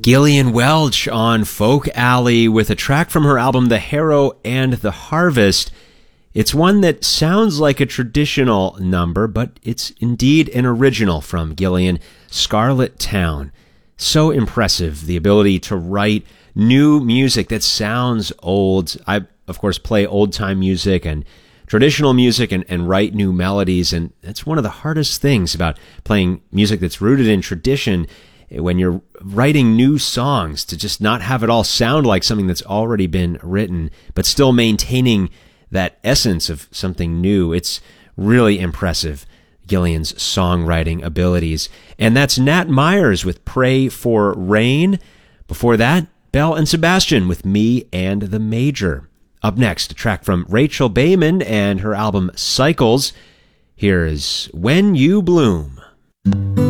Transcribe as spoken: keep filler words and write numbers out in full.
Gillian Welch on Folk Alley with a track from her album The Harrow and the Harvest. It's one that sounds like a traditional number, but it's indeed an original from Gillian, Scarlet Town. So impressive, the ability to write new music that sounds old. I, of course, play old-time music and traditional music and, and write new melodies, and that's one of the hardest things about playing music that's rooted in tradition. When you're writing new songs, to just not have it all sound like something that's already been written, but still maintaining that essence of something new. It's really impressive, Gillian's songwriting abilities. And that's Nat Myers with Pray for Rain. Before that, Belle and Sebastian with Me and the Major. Up next, a track from Rachel Bayman and her album Cycles. Here is When You Bloom.